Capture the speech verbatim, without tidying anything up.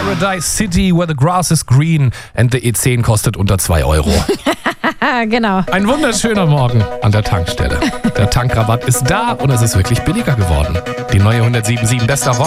Paradise City, where the grass is green and the E zehn kostet unter zwei Euro. Genau. Ein wunderschöner Morgen an der Tankstelle. Der Tankrabatt ist da und es ist wirklich billiger geworden. Die neue hundertsieben Komma sieben Bester Rock